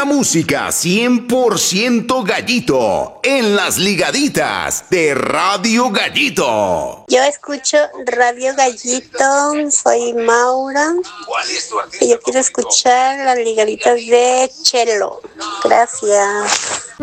la música 100% Gallito en las ligaditas de Radio Gallito. Yo escucho Radio Gallito, soy Maura y yo quiero escuchar las ligaditas de Chelo. Gracias.